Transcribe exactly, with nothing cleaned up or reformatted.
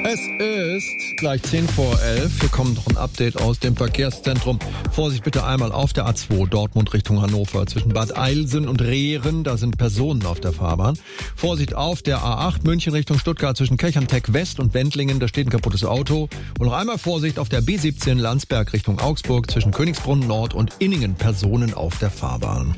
Es ist gleich zehn vor elf. Hier kommt noch ein Update aus dem Verkehrszentrum. Vorsicht bitte einmal auf der A zwei Dortmund Richtung Hannover. Zwischen Bad Eilsen und Rehren, da sind Personen auf der Fahrbahn. Vorsicht auf der A acht München Richtung Stuttgart zwischen Kechernteck West und Wendlingen. Da steht ein kaputtes Auto. Und noch einmal Vorsicht auf der B siebzehn Landsberg Richtung Augsburg zwischen Königsbrunn Nord und Inningen. Personen auf der Fahrbahn.